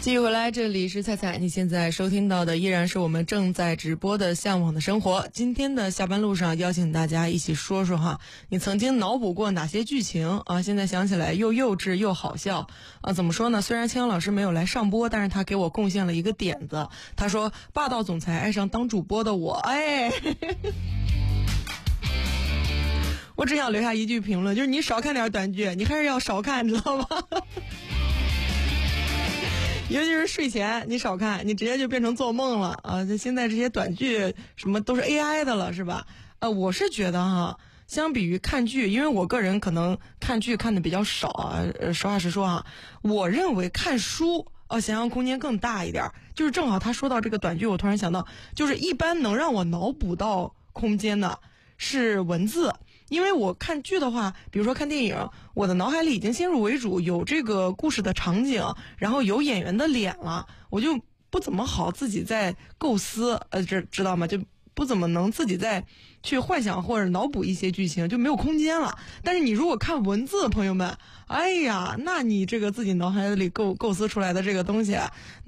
继续回来，这里是菜菜，你现在收听到的依然是我们正在直播的向往的生活。今天的下班路上，邀请大家一起说说哈，你曾经脑补过哪些剧情啊？现在想起来又幼稚又好笑啊！怎么说呢？虽然青阳老师没有来上播，但是他给我贡献了一个点子。他说：“霸道总裁爱上当主播的我。”哎。我只想留下一句评论，就是你少看点短剧，你还是要少看，知道吗？尤其是睡前你少看，你直接就变成做梦了啊！现在这些短剧什么都是 AI 的了，是吧？我是觉得哈，相比于看剧，因为我个人可能看剧看的比较少啊，实话实说哈，我认为看书想象空间更大一点。就是正好他说到这个短剧，我突然想到，就是一般能让我脑补到空间的是文字。因为我看剧的话，比如说看电影，我的脑海里已经先入为主，有这个故事的场景，然后有演员的脸了，我就不怎么好自己在构思，知道吗？就不怎么能自己再去幻想或者脑补一些剧情，就没有空间了。但是你如果看文字，朋友们，哎呀，那你这个自己脑海里构思出来的这个东西